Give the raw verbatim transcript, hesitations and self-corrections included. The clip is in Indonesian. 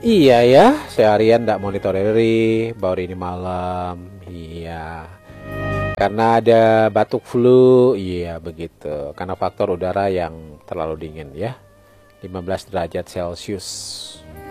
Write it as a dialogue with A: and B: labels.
A: Iya ya, seharian nggak monitor R I, baru ini malam. Iya, karena ada batuk flu. Iya begitu, karena faktor udara yang terlalu dingin ya, lima belas derajat Celcius.